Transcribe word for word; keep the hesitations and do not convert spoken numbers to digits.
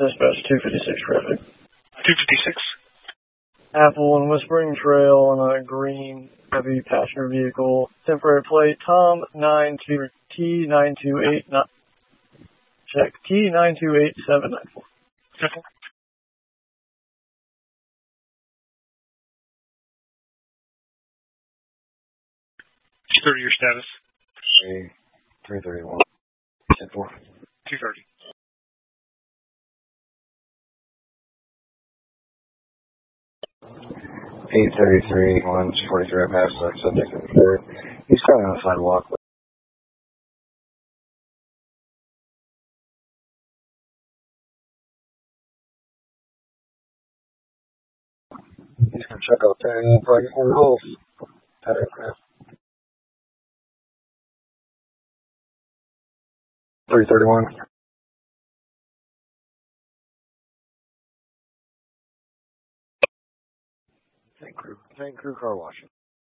Dispatch two fifty-six traffic. two fifty-six. Apple and Whispering Trail on a green heavy passenger vehicle. Temporary plate Tom nine two T nine two eight nine. Check T nine two eight seven nine four. Simple. thirty your status. three, three thirty-one. ten four. two thirty. eight thirty-three, one forty-three, I passed the subject in the third. He's kind of on the sidewalk. He's going to check out there and probably get more holes. three thirty-one. Tank crew, tank crew car washing.